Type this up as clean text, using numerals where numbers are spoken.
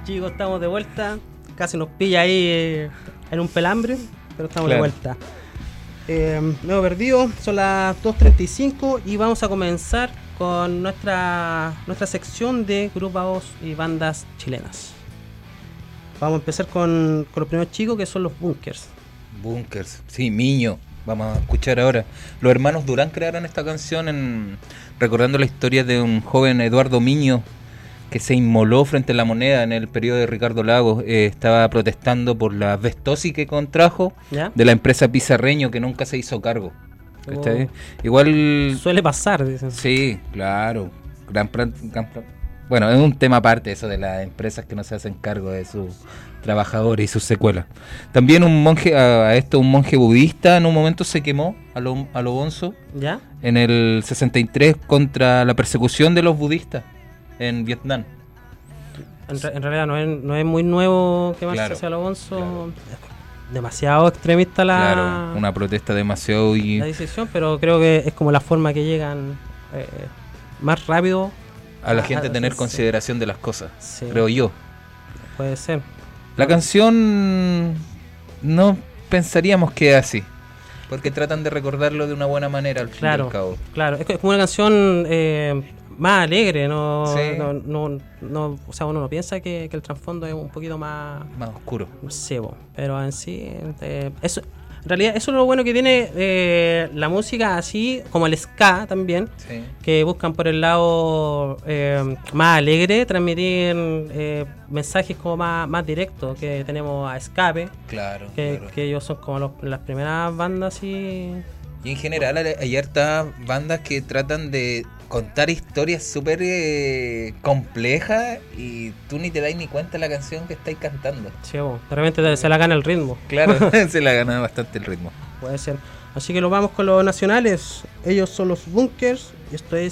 Chicos, estamos de vuelta. Casi nos pilla ahí en un pelambre, pero estamos de vuelta. Nuevo perdido, son las 2:35 y vamos a comenzar con nuestra sección de grupos y bandas chilenas. Vamos a empezar con los primeros chicos, que son los Bunkers. Bunkers, sí, Miño. Vamos a escuchar ahora. Los hermanos Durán crearon esta canción recordando la historia de un joven Eduardo Miño que se inmoló frente a la Moneda en el periodo de Ricardo Lagos. Estaba protestando por la asbestosis que contrajo de la empresa Pizarreño, que nunca se hizo cargo. Igual suele pasar, dicen. Sí, claro. Bueno, es un tema aparte eso de las empresas que no se hacen cargo de sus trabajadores y sus secuelas. También un monje budista en un momento se quemó a lo bonzo. ¿Ya? En el 63 contra la persecución de los budistas en Vietnam. En realidad no es muy nuevo quemarse hacia lo bonzo. Claro. Demasiado extremista una protesta demasiado la decisión, pero creo que es como la forma que llegan más rápido a la gente tener consideración de las cosas, creo yo. Puede ser. La canción no pensaríamos que es así, porque tratan de recordarlo de una buena manera al fin y al cabo. Claro, es como una canción más alegre, o sea, uno no piensa que el trasfondo es un poquito más oscuro. Sí, pero en sí eso. En realidad eso es lo bueno que tiene la música, así como el ska también, que buscan por el lado más alegre transmitir mensajes como más directos, que tenemos a Escape, que ellos son como las primeras bandas y en general hay hartas bandas que tratan de contar historias súper complejas y tú ni te das ni cuenta de la canción que estáis cantando. Sí, de repente se la gana el ritmo. Claro, se la gana bastante el ritmo. Puede ser. Así que lo vamos con los nacionales. Ellos son los Bunkers y esto es